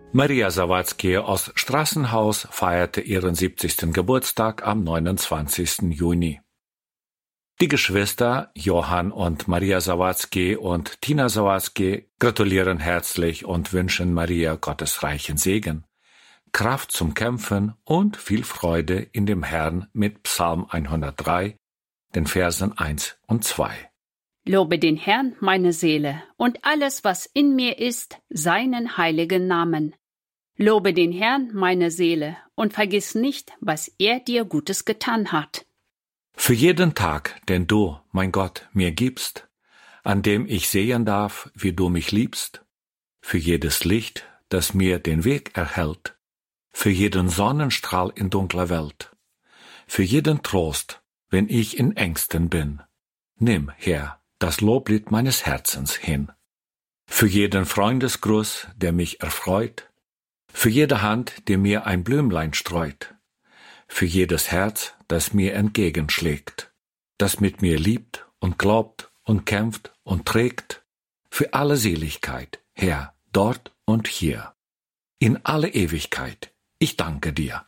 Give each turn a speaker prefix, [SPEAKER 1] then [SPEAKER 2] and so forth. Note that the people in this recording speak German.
[SPEAKER 1] Maria Sawatzki aus Straßenhaus feierte ihren 70. Geburtstag am 29. Juni. Die Geschwister Johann und Maria Sawatzki und Tina Sawatzki gratulieren herzlich und wünschen Maria Gottes reichen Segen, Kraft zum Kämpfen und viel Freude in dem Herrn mit Psalm 103, den Versen 1 und 2.
[SPEAKER 2] Lobe den Herrn, meine Seele, und alles, was in mir ist, seinen heiligen Namen. Lobe den Herrn, meine Seele, und vergiss nicht, was er dir Gutes getan hat.
[SPEAKER 1] Für jeden Tag, den du, mein Gott, mir gibst, an dem ich sehen darf, wie du mich liebst, für jedes Licht, das mir den Weg erhellt, für jeden Sonnenstrahl in dunkler Welt, für jeden Trost, wenn ich in Ängsten bin, nimm, Herr, das Loblied meines Herzens hin. Für jeden Freundesgruß, der mich erfreut, für jede Hand, die mir ein Blümlein streut, für jedes Herz, das mir entgegenschlägt, das mit mir liebt und glaubt und kämpft und trägt, für alle Seligkeit, Herr, dort und hier, in alle Ewigkeit, ich danke dir.